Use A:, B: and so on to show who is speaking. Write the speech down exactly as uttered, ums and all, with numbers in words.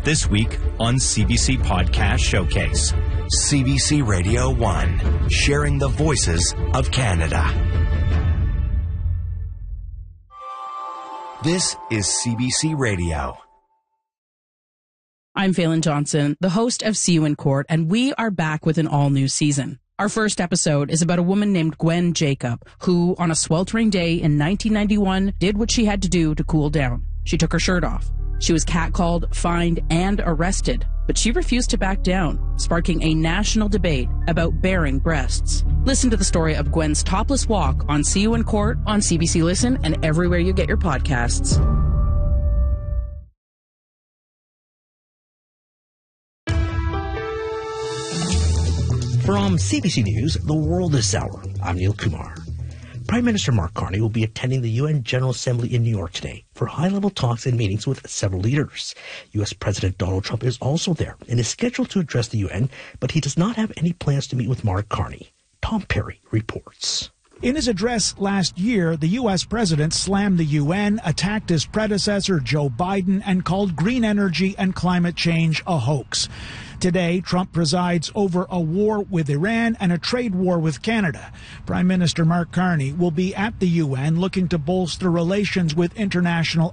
A: This week on C B C Podcast Showcase.
B: C B C Radio one, sharing the voices of Canada. This is C B C Radio.
C: I'm Phelan Johnson, the host of See You in Court, and we are back with an all-new season. Our first episode is about a woman named Gwen Jacob, who, on a sweltering day in nineteen ninety-one, did what she had to do to cool down. She took her shirt off. She was catcalled, fined, and arrested, but she refused to back down, sparking a national debate about bearing breasts. Listen to the story of Gwen's topless walk on See You in Court, on C B C Listen, and everywhere you get your podcasts.
D: From C B C News, The World This Hour, I'm Neil Kumar. Prime Minister Mark Carney will be attending the U N General Assembly in New York today for high-level talks and meetings with several leaders. U S President Donald Trump is also there and is scheduled to address the U N, but he does not have any plans to meet with Mark Carney. Tom Perry reports.
E: In his address last year, the U S president slammed the U N, attacked his predecessor, Joe Biden, and called green energy and climate change a hoax. Today, Trump presides over a war with Iran and a trade war with Canada. Prime Minister Mark Carney will be at the U N looking to bolster relations with international